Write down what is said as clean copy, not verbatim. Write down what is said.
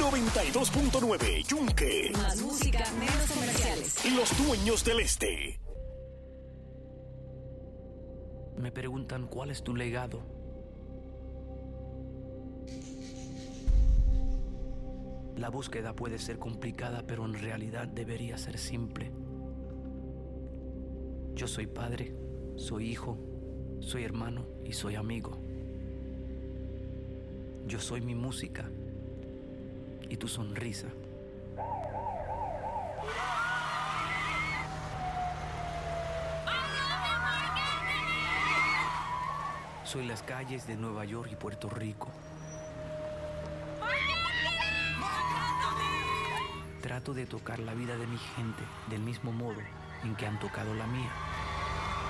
92.9 Yunque. Más música, menos comerciales. Los dueños del este. Me preguntan cuál es tu legado. La búsqueda puede ser complicada, pero en realidad debería ser simple. Yo soy padre, soy hijo, soy hermano y soy amigo. Yo soy mi música y tu sonrisa. Soy las calles de Nueva York y Puerto Rico. Trato de tocar la vida de mi gente del mismo modo en que han tocado la mía.